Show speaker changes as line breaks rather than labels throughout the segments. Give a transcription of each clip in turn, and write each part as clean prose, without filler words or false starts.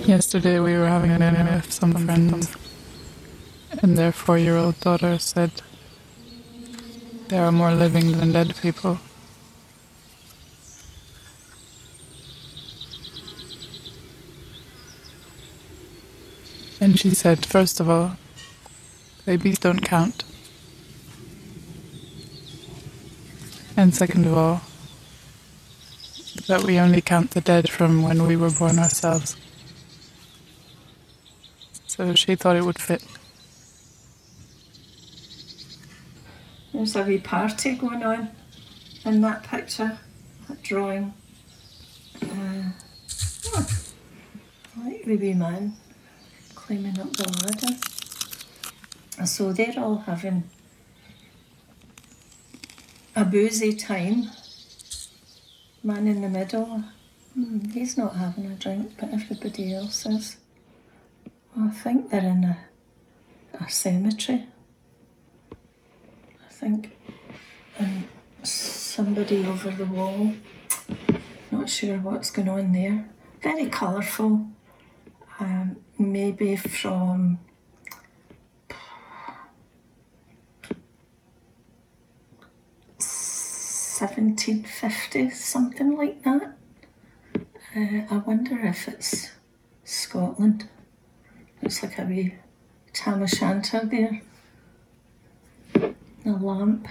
Yesterday we were having dinner with some friends, and their 4-year-old daughter said, "There are more living than dead people." And she said, first of all, babies don't count. And second of all, that we only count the dead from when we were born ourselves. So she thought it would fit.
There's a wee party going on in that picture, that drawing. I like the wee man climbing up the ladder. So they're all having a boozy time. Man in the middle, he's not having a drink, but everybody else is. Well, I think they're in a cemetery. I think, and somebody over the wall. Not sure what's going on there. Very colourful. Maybe from $1750, something like that. I wonder if it's Scotland. Looks like a wee tam o' shanter there. A lamp.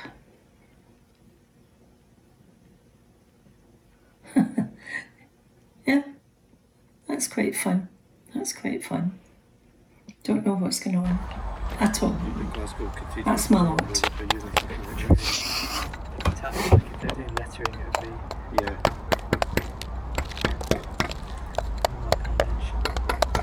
Yeah, that's quite fun. That's quite fun. Don't know what's going on at all. That's my lot.
Fantastic. If they're doing lettering, it would be